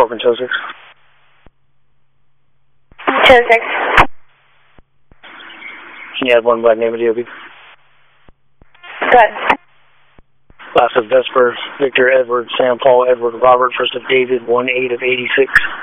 Corcoran 206. 206. Can you add one by name of DOB? Good. Last of Vesper, Victor, Edward, Sam, Paul, Edward, Robert, first of David, 1-8 of 86.